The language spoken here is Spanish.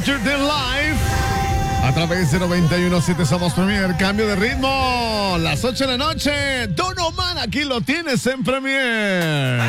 Saturday Live. A través de 91.7 Somos Premier. Cambio de ritmo. Las 8 de la noche. Don Omar, aquí lo tienes en Premier.